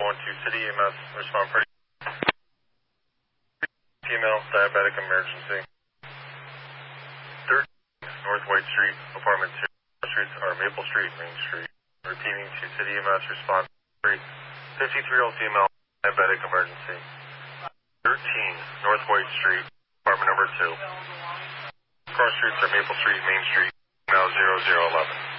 to City EMS, respond pretty. Female, diabetic emergency. 13 North White Street, apartment 2. Streets are Maple Street, Main Street. Repeating to City EMS, respond 3. 53-year-old female, diabetic emergency. 13 North White Street, apartment number 2. Cross streets are Maple Street, Main Street, now 0011.